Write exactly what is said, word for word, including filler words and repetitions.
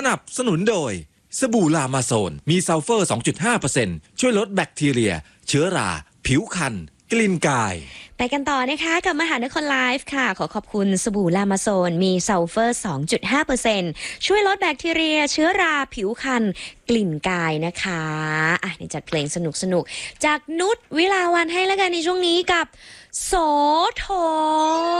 นับสนุนโดยสบู่ลามาโซนมีซัลเฟอร์ สองจุดห้าเปอร์เซ็นต์ ช่วยลดแบคทีเรียเชื้อราผิวคันกลิ่นกายไปกันต่อนะคะกับมหานครไลฟ์ค่ะขอขอบคุณสบู่ลามาโซนมีซัลเฟอร์ สองจุดห้าเปอร์เซ็นต์ ช่วยลดแบคทีเรียเชื้อราผิวคันกลิ่นกายนะคะอ่ะนี่จัดเพลงสนุกสนุกจากนุชวิลาวันให้แล้วกันในช่วงนี้กับโสธร